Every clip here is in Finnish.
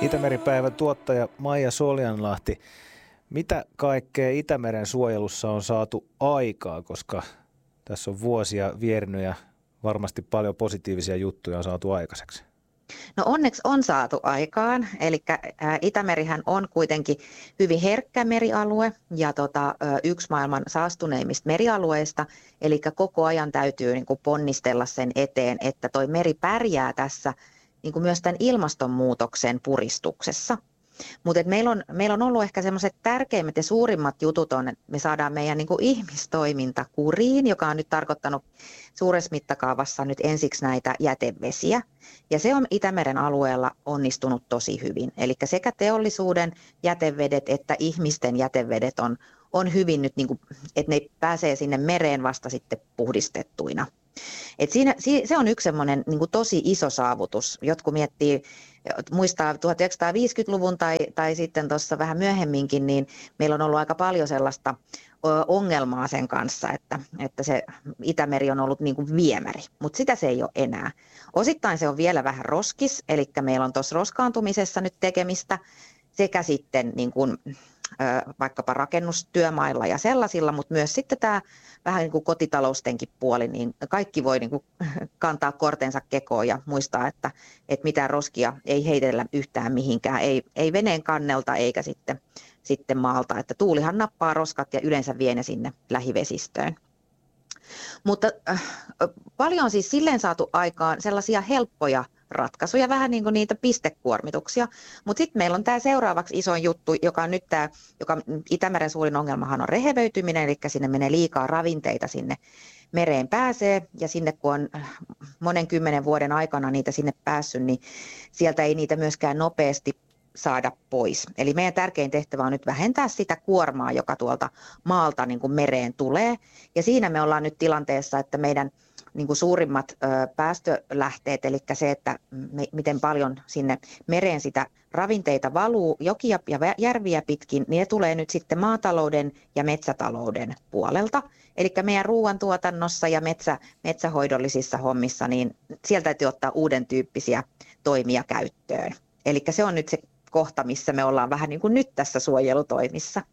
Itämeripäivän tuottaja Maija Soljanlahti. Mitä kaikkea Itämeren suojelussa on saatu aikaa, koska tässä on vuosia viernyt ja varmasti paljon positiivisia juttuja on saatu aikaiseksi? No onneksi on saatu aikaan, eli Itämerihän on kuitenkin hyvin herkkä merialue ja yksi maailman saastuneimmista merialueista, eli koko ajan täytyy niin kuin ponnistella sen eteen, että toi meri pärjää tässä niin kuin myös tämän ilmastonmuutoksen puristuksessa. Mutta meillä on ollut ehkä semmoiset tärkeimmät ja suurimmat jutut on, että me saadaan meidän niin kuin ihmistoiminta kuriin, joka on nyt tarkoittanut suuressa mittakaavassa nyt ensiksi näitä jätevesiä. Ja se on Itämeren alueella onnistunut tosi hyvin. Eli sekä teollisuuden jätevedet että ihmisten jätevedet on hyvin nyt, niin kuin, että ne pääsee sinne mereen vasta sitten puhdistettuina. Se on yksi semmoinen niin kuin tosi iso saavutus. Jotkut muistaa 1950-luvun tai sitten tuossa vähän myöhemminkin, niin meillä on ollut aika paljon sellaista ongelmaa sen kanssa, että se Itämeri on ollut niin kuin viemäri, mutta sitä se ei ole enää. Osittain se on vielä vähän roskis, eli meillä on tuossa roskaantumisessa nyt tekemistä sekä sitten niin kuin vaikkapa rakennustyömailla ja sellaisilla, mutta myös sitten tämä vähän niin kuin kotitaloustenkin puoli, niin kaikki voi niin kuin kantaa kortensa kekoon ja muistaa, että mitään roskia ei heitellä yhtään mihinkään, ei veneen kannelta eikä sitten maalta, että tuulihan nappaa roskat ja yleensä vie ne sinne lähivesistöön. Mutta paljon on siis silleen saatu aikaan sellaisia helppoja ratkaisuja, vähän niin kuin niitä pistekuormituksia. Mutta sitten meillä on tämä seuraavaksi isoin juttu, joka on nyt joka Itämeren suurin ongelmahan on rehevöityminen, eli sinne menee liikaa ravinteita sinne mereen pääsee, ja sinne kun on monen 10 vuoden aikana niitä sinne päässyt, niin sieltä ei niitä myöskään nopeasti saada pois. Eli meidän tärkein tehtävä on nyt vähentää sitä kuormaa, joka tuolta maalta niin kuin mereen tulee, ja siinä me ollaan nyt tilanteessa, että meidän niin kuin suurimmat päästölähteet, eli se, että miten paljon sinne mereen sitä ravinteita valuu jokia ja järviä pitkin, niin ne tulee nyt sitten maatalouden ja metsätalouden puolelta. Eli meidän ruoantuotannossa ja metsähoidollisissa hommissa, niin sieltä täytyy ottaa uuden tyyppisiä toimia käyttöön. Eli se on nyt se kohta, missä me ollaan vähän niin kuin nyt tässä suojelutoimissa.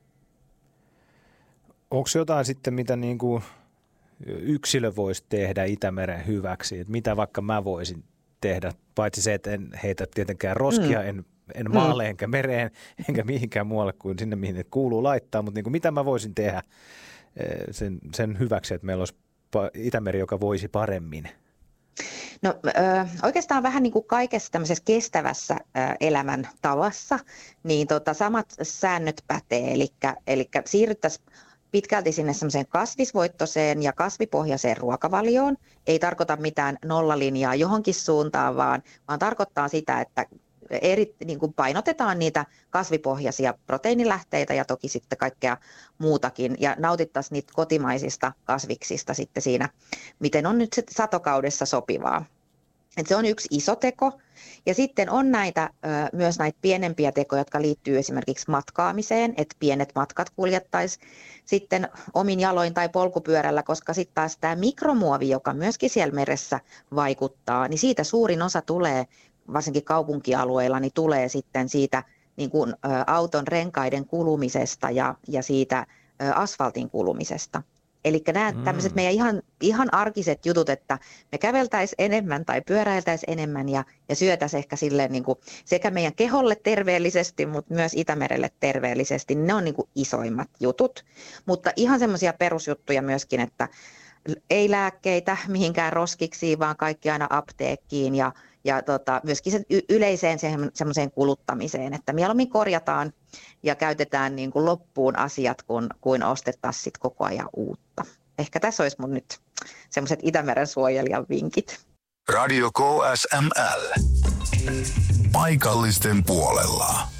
Onko jotain sitten, mitä niin kuin yksilö voisi tehdä Itämeren hyväksi? Että mitä vaikka mä voisin tehdä, paitsi se, että en heitä tietenkään roskia, en maalle enkä mereen, enkä mihinkään muualle kuin sinne, mihin ne kuuluu laittaa, mutta niin kuin mitä mä voisin tehdä sen hyväksi, että meillä olisi Itämeri, joka voisi paremmin? No oikeastaan vähän niin kuin kaikessa tämmöisessä kestävässä elämäntavassa, niin samat säännöt pätee, eli siirryttäisiin pitkälti sinne semmoiseen kasvisvoittoiseen ja kasvipohjaiseen ruokavalioon. Ei tarkoita mitään nollalinjaa johonkin suuntaan, vaan tarkoittaa sitä, että niin kuin painotetaan niitä kasvipohjaisia proteiinilähteitä ja toki sitten kaikkea muutakin. Ja nautittaisiin niitä kotimaisista kasviksista sitten siinä, miten on nyt se satokaudessa sopivaa. Et se on yksi iso teko. Ja sitten on myös näitä pienempiä tekoja, jotka liittyy esimerkiksi matkaamiseen, että pienet matkat kuljettaisiin sitten omin jaloin tai polkupyörällä, koska sitten taas tämä mikromuovi, joka myöskin siellä meressä vaikuttaa, niin siitä suurin osa tulee, varsinkin kaupunkialueilla, niin tulee sitten siitä niin kuin auton renkaiden kulumisesta ja siitä asfaltin kulumisesta. Eli nämä tämmöiset meidän ihan arkiset jutut, että me käveltäisiin enemmän tai pyöräiltäisiin enemmän ja syötäisiin ehkä silleen niin kuin sekä meidän keholle terveellisesti, mutta myös Itämerelle terveellisesti, ne on niin kuin isoimmat jutut. Mutta ihan semmoisia perusjuttuja myöskin, että ei lääkkeitä mihinkään roskiksiin, vaan kaikki aina apteekkiin ja myöskin sen yleiseen semmoiseen kuluttamiseen, että mieluummin korjataan ja käytetään niin kuin loppuun asiat, kuin ostettaisiin sit koko ajan uutta. Ehkä tässä olisi mun nyt semmoiset Itämeren suojelijan vinkit. Radio KSML. Paikallisten puolella.